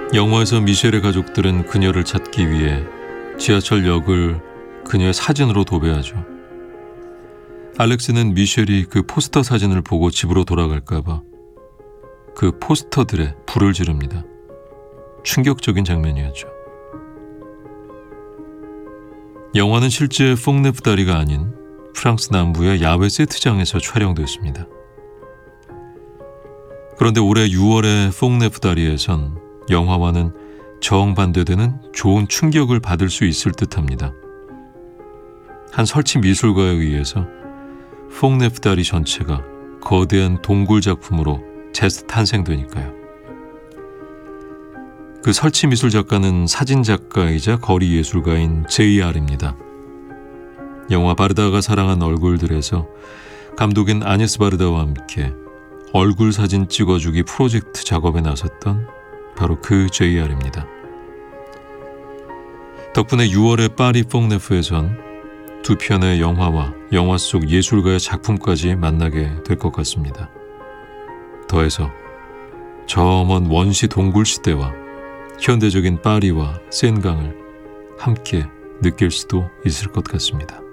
영화에서 미셸의 가족들은 그녀를 찾기 위해 지하철역을 그녀의 사진으로 도배하죠. 알렉스는 미셸이 그 포스터 사진을 보고 집으로 돌아갈까봐 그 포스터들에 불을 지릅니다. 충격적인 장면이었죠. 영화는 실제 퐁네프다리가 아닌 프랑스 남부의 야외 세트장에서 촬영됐습니다. 그런데 올해 6월에 퐁네프다리에선 영화와는 정반대되는 좋은 충격을 받을 수 있을 듯합니다. 한 설치 미술가에 의해서 퐁네프다리 전체가 거대한 동굴 작품으로 재탄생되니까요. 그 설치 미술 작가는 사진작가이자 거리 예술가인 JR입니다. 영화 바르다가 사랑한 얼굴들에서 감독인 아녟스 바르다와 함께 얼굴 사진 찍어주기 프로젝트 작업에 나섰던 바로 그 JR입니다. 덕분에 6월의 파리 퐁네프에선 두 편의 영화와 영화 속 예술가의 작품까지 만나게 될 것 같습니다. 더해서 저 먼 원시 동굴 시대와 현대적인 파리와 센강을 함께 느낄 수도 있을 것 같습니다.